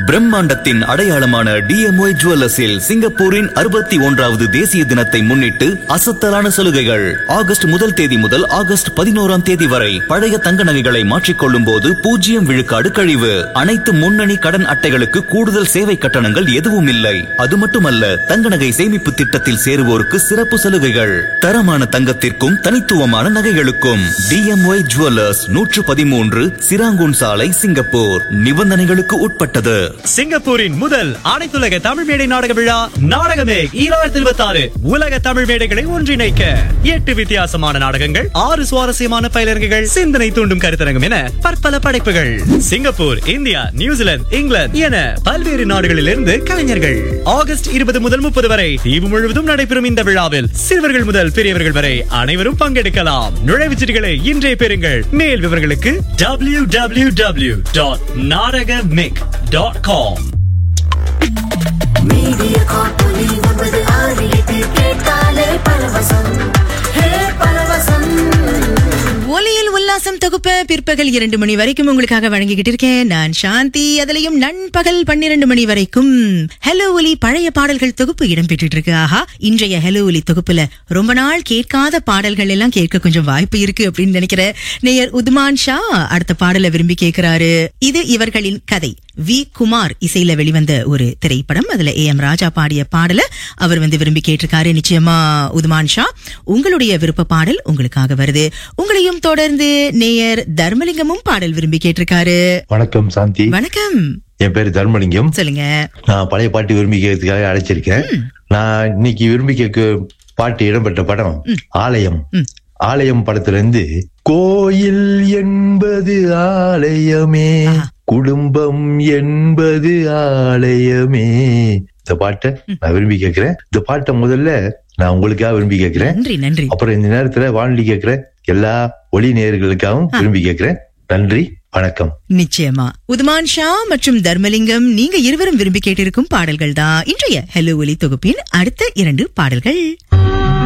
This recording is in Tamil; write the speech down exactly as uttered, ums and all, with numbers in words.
பிரம்மாண்டத்தின் அடையாளமான டிஎம்ஒய் ஜுவல்லர்ஸில் சிங்கப்பூரின் அறுபத்தி ஒன்றாவது தேசிய தினத்தை முன்னிட்டு அசத்தலான சலுகைகள். ஆகஸ்ட் முதல் தேதி முதல் ஆகஸ்ட் பதினோராம் தேதி வரை பழைய தங்க நகைகளை மாற்றிக்கொள்ளும் போது பூஜ்ஜியம் விழுக்காடு கழிவு. அனைத்து முன்னணி கடன் அட்டைகளுக்கு கூடுதல் சேவை கட்டணங்கள் எதுவும் இல்லை. அது மட்டுமல்ல, தங்க நகை சேமிப்பு திட்டத்தில் சேருவோருக்கு சிறப்பு சலுகைகள். தரமான தங்கத்திற்கும் தனித்துவமான நகைகளுக்கும் டிஎம்ஒய் ஜுவல்லர்ஸ், நூற்று பதிமூன்று சிராங்கூன் சாலை, சிங்கப்பூர். நிபந்தனைகளுக்கு உட்பட்டது. சிங்கப்பூரின் முதல் அனைத்துலக தமிழ் மேடை நாடக விழா நாடகமே இரண்டாயிரத்தி இருபத்தி ஆறு உலக தமிழ் மேடைகளை ஒன்றிணைக்க எட்டு வித்தியாசமான நாடகங்கள், ஆறு சுவாரஸ்யமான பயிலரங்குகள், சிந்தனை தூண்டும் கருத்தரங்கம் என பற்பல படைப்புகள். சிங்கப்பூர், இந்தியா, நியூசிலாந்து, இங்கிலாந்து என பல்வேறு நாடுகளிலிருந்து கலைஞர்கள். ஆகஸ்ட் இருபது முதல் முப்பது வரை தீவு முழுவதும் நடைபெறும் இந்த விழாவில் சிறுவர்கள் முதல் பெரியவர்கள் வரை அனைவரும் பங்கெடுக்கலாம். நுழைவுச்சீட்டுகளை இன்றே பெறுங்கள். மேல் விவரங்களுக்கு W W W dot நாடகமிக் dot com. Media காப்பொலி ஒன்பது ஆறு எட்டு கேட்டாலே பரவசம். ஹே பரவசம். ஒலியில் உல்லாசம் தொகுப்பு பிற்பகல் இரண்டு மணி வரைக்கும் உங்களுக்காக வழங்கிக்கிட்டு இருக்கேன் நான் சாந்தி. அதுலயும் நண்பகல் பன்னிரண்டு மணி வரைக்கும் ஹலோ ஒலி பழைய பாடல்கள் தொகுப்பு இடம்பெற்று இருக்கு. ஆஹா, இன்றைய ஹலோ ஒலி தொகுப்புல ரொம்ப நாள் கேட்காத பாடல்கள் எல்லாம் கேட்க கொஞ்சம் வாய்ப்பு இருக்கு அப்படின்னு நினைக்கிற நேயர் உத்மான் ஷா அடுத்த பாடலை விரும்பி கேட்கிறாரு. இது இவர்களின் கதை. வி குமார் இசையில வெளிவந்த ஒரு திரைப்படம். அதுல ஏ எம் ராஜா பாடிய பாடல அவர் வந்து விரும்பி கேட்டிருக்காரு. நிச்சயமா உத்மான் ஷா, உங்களுடைய விருப்ப பாடல் உங்களுக்காக வருது. உங்களையும் தொடர்ந்து நேயர் தர்மலிங்கமும் பாடல் விரும்பி கேட்டிருக்காரு. வணக்கம் சாந்தி. வணக்கம். என் பேரு தர்மலிங்கம். சொல்லுங்க. நான் பழைய பாட்டு விரும்பி கேட்கறதுக்காக அழைச்சிருக்கேன். நான் இன்னைக்கு விரும்பி கேட்க பாட்டு இடம்பெற்ற படம் ஆலயம். ஆலயம் படத்துல இருந்து கோயில் என்பது ஆலயமே, குடும்பம் என்பது ஆலயமே, இந்த பாட்டை நான் விரும்பி கேட்கிறேன். இந்த பாட்டை முதல்ல நான் உங்களுக்காக விரும்பி கேட்கிறேன். நன்றி நன்றி. அப்புறம் இந்த நேரத்துல வானொலி கேட்கிற எல்லா ஒலி நேயர்களுக்காகவும் விரும்பி கேட்கிறேன். நன்றி, வணக்கம். நிச்சயமா உத்மான் ஷா மற்றும் தர்மலிங்கம், நீங்க இருவரும் விரும்பி கேட்டிருக்கும் பாடல்கள் தான் இன்றைய ஹலோ ஒலி தொகுப்பின் அடுத்த இரண்டு பாடல்கள்.